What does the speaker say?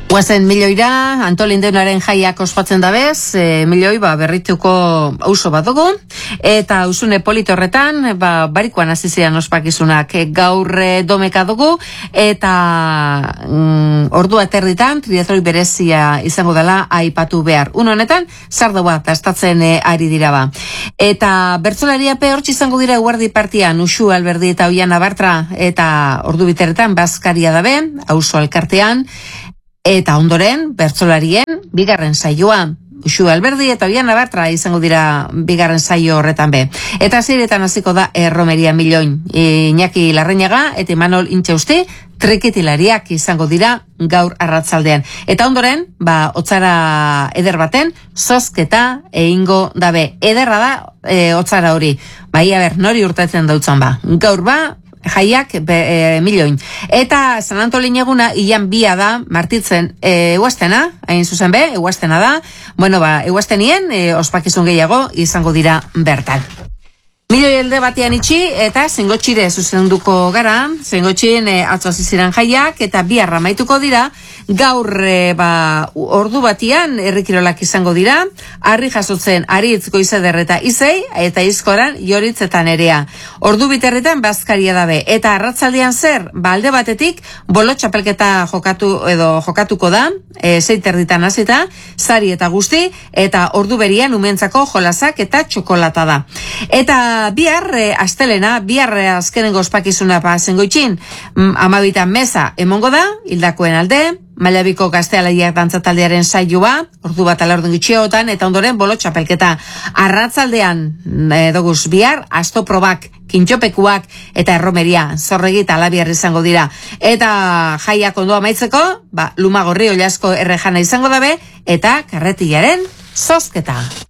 Guazen milioira, Antolindeunaren jaiak ospatzen dabez, milioi berrituko auzo bat dugu, eta ausune polito horretan, barikoan azizian ospakizunak gaur domeka dugu, eta ordu aterritan, triatloi berezia izango dela aipatu behar. Honetan, sardo bat astatzen ari dira ba. Eta bertzolaria hortz izango dira eguerdi partian, Uxu Alberdi eta Oiana Bartra, eta ordu biterretan, Baskaria dabe, auzo alkartean, eta ondoren, bertsolarien, bigarren saioa. Uxu Alberdi eta Oiana Bartra izango dira bigarren saio horretan be. Eta ziretan hasiko da Erromeria Milloin. Iñaki Larreñaga eta Imanol Intxausti trikitilariak izango dira gaur arratzaldean. Eta ondoren, otzara eder baten, zozketa egingo dabe. Ederra da, otzara hori. Nori urtatzen dautzan ba. Gaur jaiak milioin. Eta San Antolin eguna ian bia da, martitzen eguaztena, hain zuzen be, eguaztena da. Eguaztenien ospakizun gehiago izango dira bertan. Milioi elde batean itxi eta Zengotxire zuzenduko gara, Zengotxien atzo ziziran jaiak eta bihar amaituko dira, gaur ordu batian herrikirolak izango dira, harri jasotzen Aritz Goizeder eta Izei, eta Izkoran Joritz eta Nerea. Ordu biterritan Baskaria dabe, eta arratzaldean zer, alde batetik, bolo txapelketa jokatuko da, 6:30 hasita, sari eta guzti, eta ordu berian umentzako jolasak eta txokolata da. Eta bihar, astelena, bihar azkenengo ospakizuna Zengoitxin, 12 meza emongo da, hildakoen alde, Mailabiko Gaztealaiak dantzataldearen saioa, ordu bat alaordun gutxiotan, eta ondoren bolo txapelketa. Arratzaldean, doguz bihar, astoprobak, kintxopekuak eta erromeria, zorregi eta alabiar izango dira. Eta jaiak ondo amaitzeko, Lumagorri Ollasko errejana izango dabe, eta karretillaren zozketa.